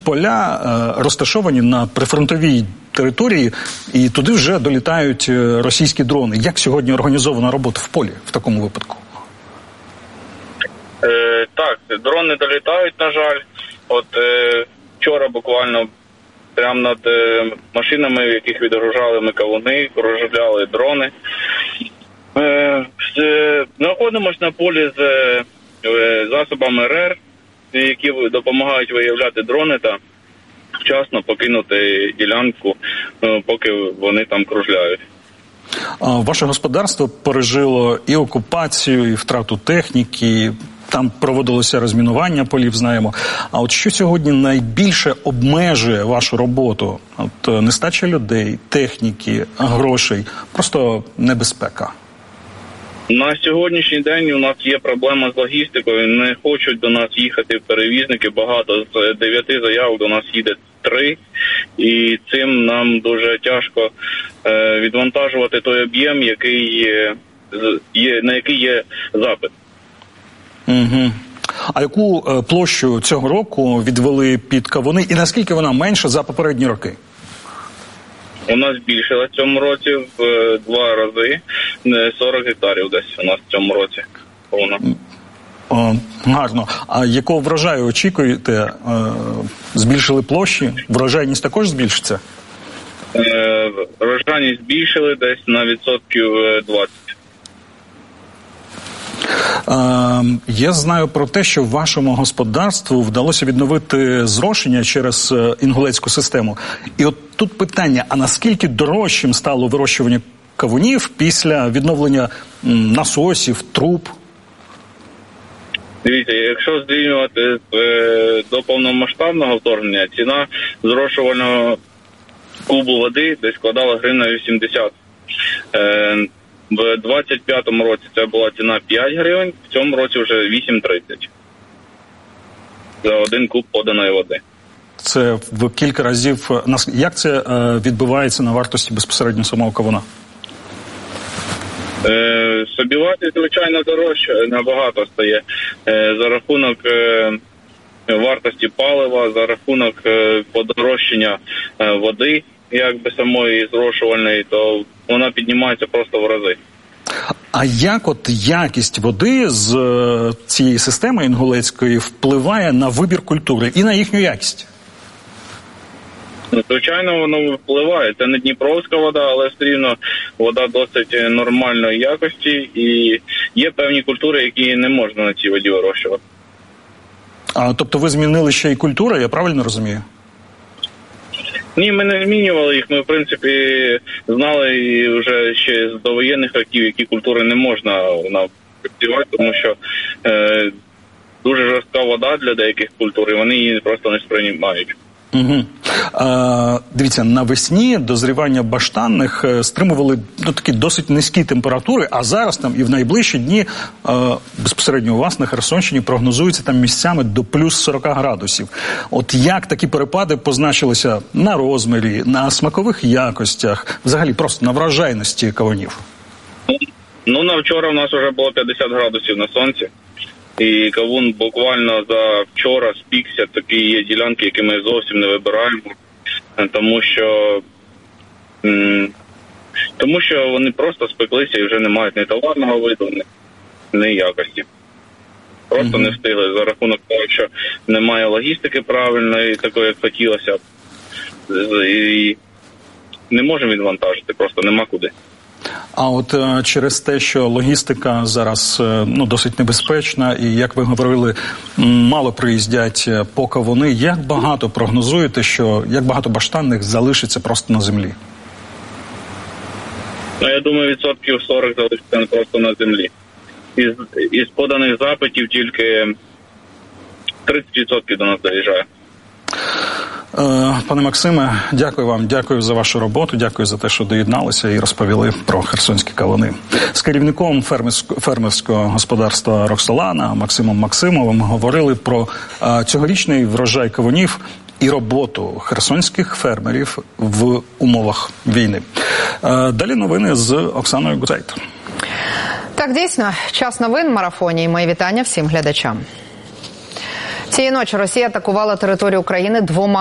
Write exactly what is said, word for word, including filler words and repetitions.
Поля е, розташовані на прифронтовій території, і туди вже долітають російські дрони. Як сьогодні організована робота в полі в такому випадку? Е, так, дрони долітають, на жаль. От е, вчора буквально прямо над е, машинами, в яких відгружали ми кавуни, кружляли дрони. Е, з, знаходимося на полі з е, засобами РЕР, які допомагають виявляти дрони та вчасно покинути ділянку, поки вони там кружляють. Ваше господарство пережило і окупацію, і втрату техніки, там проводилося розмінування полів, знаємо. А от що сьогодні найбільше обмежує вашу роботу? От нестача людей, техніки, грошей, просто небезпека? На сьогоднішній день у нас є проблема з логістикою. Не хочуть до нас їхати перевізники. Багато з дев'яти заявок до нас їде три. І цим нам дуже тяжко е, відвантажувати той об'єм, який є, є, на який є запит. Угу. А яку е, площу цього року відвели під кавуни і наскільки вона менша за попередні роки? У нас збільшилась в цьому році в два рази, сорок гектарів десь у нас в цьому році. Вона. О, гарно. А якого врожаю очікуєте? Е, збільшили площі? Врожайність також збільшиться? Е, врожайність збільшили десь на відсотків двадцять. Е, я знаю про те, що вашому господарству вдалося відновити зрошення через інгулецьку систему. І от тут питання, а наскільки дорожчим стало вирощування кавунів після відновлення насосів, труб? Дивіться, якщо зрівнювати е, до повномасштабного вторгнення, ціна зрошувального кубу води десь складала гривня вісімдесят. Е, В двадцять п'ятому році це була ціна п'ять гривень, в цьому році вже вісім тридцять за один куб поданої води. Це в кілька разів. Як це відбувається на вартості безпосередньо самого кавуна? Е, собівартість, звичайно, дорожча, набагато стає. Е, за рахунок е, вартості палива, за рахунок е, подорожчання е, води, якби самої зрошувальної, то вона піднімається просто в рази. А як от якість води з е, цієї системи інгулецької впливає на вибір культури і на їхню якість? Звичайно, воно впливає. Це не дніпровська вода, але все рівно вода досить нормальної якості. І є певні культури, які не можна на цій воді вирощувати. А, тобто ви змінили ще й культуру, я правильно розумію? Ні, ми не змінювали їх. Ми, в принципі, знали і вже ще з довоєнних років, які культури не можна працювати, тому що е, дуже жорстка вода для деяких культур, і вони її просто не сприймають. Угу. А, дивіться, навесні дозрівання баштанних стримували ну, такі досить низькі температури, а зараз там і в найближчі дні а, безпосередньо у вас на Херсонщині прогнозується там місцями до плюс сорок градусів. От як такі перепади позначилися на розмірі, на смакових якостях, взагалі просто на врожайності кавунів? Ну, на вчора в нас вже було п'ятдесят градусів на сонці. І кавун буквально за вчора спікся. Такі є ділянки, які ми зовсім не вибираємо, тому що тому що вони просто спеклися і вже не мають ні товарного виду, ні, ні якості. Просто mm-hmm. не встигли за рахунок того, що немає логістики правильної, такої, як хотілося б. І не можемо відвантажити, просто нема куди. А от е, через те, що логістика зараз е, ну, досить небезпечна і, як ви говорили, мало приїздять по кавуни, як багато прогнозуєте, що як багато баштанних залишиться просто на землі? Ну, я думаю, відсотків сорок залишиться просто на землі. Із, із поданих запитів тільки тридцять відсотків до нас доїжджає. Пане Максиме, дякую вам, дякую за вашу роботу, дякую за те, що доєдналися і розповіли про херсонські кавуни. З керівником фермерського господарства Роксолана Максимом Максимовим говорили про цьогорічний врожай кавунів і роботу херсонських фермерів в умовах війни. Далі новини з Оксаною Гузайт. Так, дійсно, час новин в марафоні і мої вітання всім глядачам. Цієї ночі Росія атакувала територію України двома